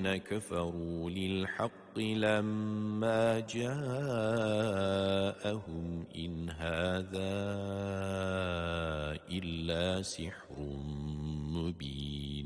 الذين كفروا للحق لما جاءهم إن هذا إلا سحر مبين